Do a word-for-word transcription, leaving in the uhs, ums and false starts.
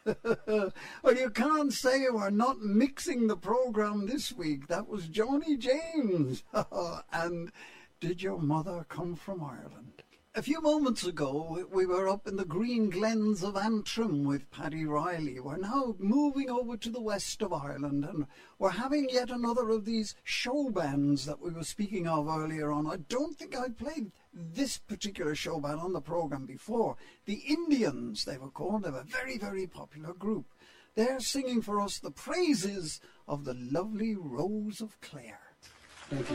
Well, you can't say we're not mixing the programme this week. That was Joni James. And Did Your Mother Come From Ireland? A few moments ago, we were up in the green glens of Antrim with Paddy Riley. We're now moving over to the west of Ireland, and we're having yet another of these show bands that we were speaking of earlier on. I don't think I played this particular show band on the programme before. The Indians, they were called. They were a very, very popular group. They're singing for us the praises of the lovely Rose of Clare. Thank you.